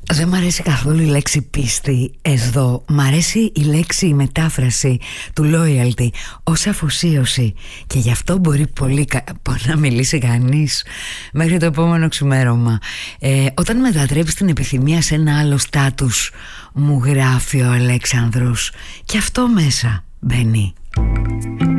Δεν μ' αρέσει καθόλου η λέξη πίστη εδώ. Μ' αρέσει η λέξη, η μετάφραση του loyalty ως αφοσίωση. Και γι' αυτό μπορεί πολύ να μιλήσει κανείς μέχρι το επόμενο ξημέρωμα. Όταν μετατρέπεις την επιθυμία σε ένα άλλο στάτους, μου γράφει ο Αλέξανδρος, και αυτό μέσα μπαίνει.